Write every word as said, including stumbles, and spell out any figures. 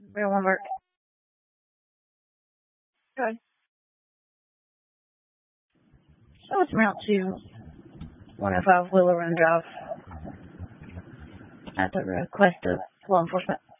Real one work. Okay. So it's Route two, one oh five Willow Run Drive, at the request of law enforcement.